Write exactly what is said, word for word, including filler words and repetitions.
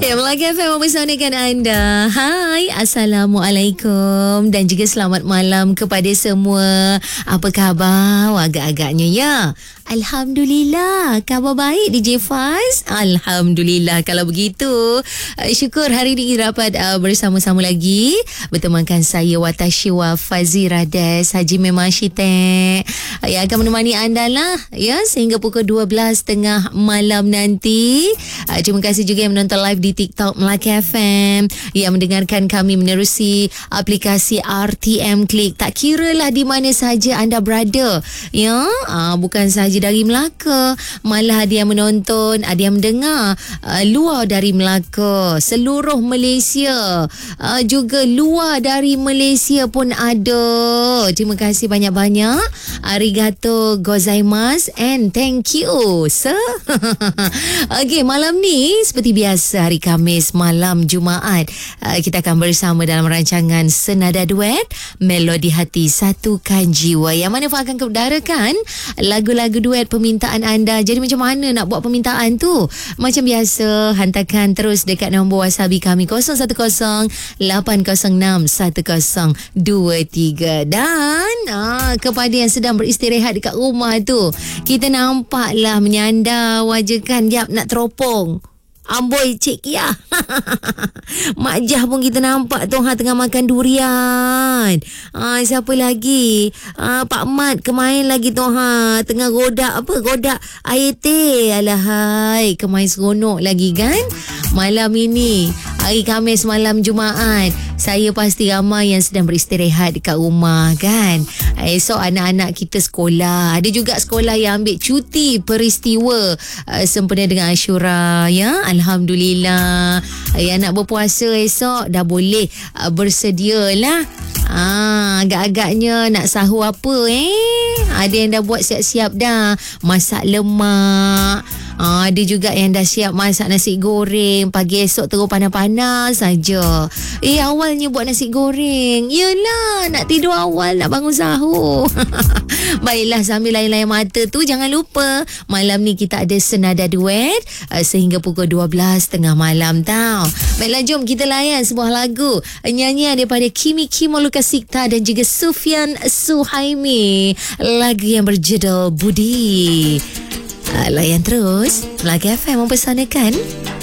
Ya, Melaka F M mempersanakan anda. Hai, Assalamualaikum dan juga selamat malam kepada semua. Apa khabar agak-agaknya ya? Alhamdulillah, khabar baik D J Faz. Alhamdulillah kalau begitu. Uh, syukur hari ini dapat uh, bersama-sama lagi bertemankan saya Watashiwa Fazira Des Haji Memang Syitek uh, yang akan menemani anda lah ya sehingga pukul dua belas tiga puluh malam nanti. Uh, terima kasih juga yang menonton live di TikTok Melaka F M, yang mendengarkan kami menerusi aplikasi R T M Click. Tak kira lah di mana saja anda berada ya. Uh, bukan sahaja dari Melaka, malah ada yang menonton, ada yang mendengar uh, luar dari Melaka, seluruh Malaysia, uh, juga luar dari Malaysia pun ada. Terima kasih banyak-banyak. Arigato gozaimasu and thank you sir. Okey, malam ni seperti biasa hari Khamis malam Jumaat, uh, kita akan bersama dalam rancangan Senada Duet Melodi Hati Satukan Jiwa, yang mana akan keudarakan lagu-lagu duet permintaan anda. Jadi macam mana nak buat permintaan tu? Macam biasa, hantarkan terus dekat nombor wasabi kami kosong satu kosong lapan kosong enam satu kosong dua tiga. Dan ah, kepada yang sedang beristirahat dekat rumah tu, kita nampaklah menyandar wajah kan, jap nak teropong. Amboi Cik Kia. Mak Jah pun kita nampak tu ha, tengah makan durian. Ha, siapa lagi? Ha, Pak Mat kemain lagi tu ha, tengah godak apa? Godak air teh. Alahai, kemain seronok lagi kan? Malam ini hari Khamis malam Jumaat, saya pasti ramai yang sedang beristirahat dekat rumah kan. Esok anak-anak kita sekolah. Ada juga sekolah yang ambil cuti peristiwa uh, sempena dengan Ashura ya. Alhamdulillah. Yang nak berpuasa esok dah boleh uh, bersedia lah. Ah, agak-agaknya nak sahur apa eh? Ada yang dah buat siap-siap dah. Masak lemak. Ah, ada juga yang dah siap masak nasi goreng. Pagi esok terus panas-panas saja. Eh, awalnya buat nasi goreng. Yelah, nak tidur awal, nak bangun sahur. Baiklah, sambil layan-layan mata tu, jangan lupa malam ni kita ada Senada Duet uh, sehingga pukul dua belas tiga puluh malam tau. Baiklah, jom kita layan sebuah lagu nyanyian daripada Kimi Kimo Lukasikta dan juga Sufyan Suhaimi. Lagu yang berjudul Budi. Uh, layan terus Melaka F M mempersanakan